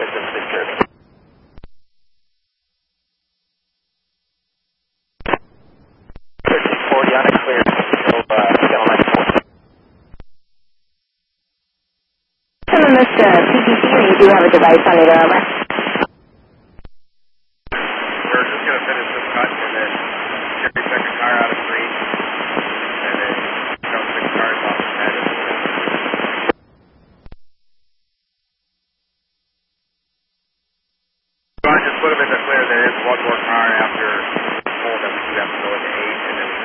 distance disturbing. On a clear, channel 94. Hello, Mr. PPC, you do have a device on it,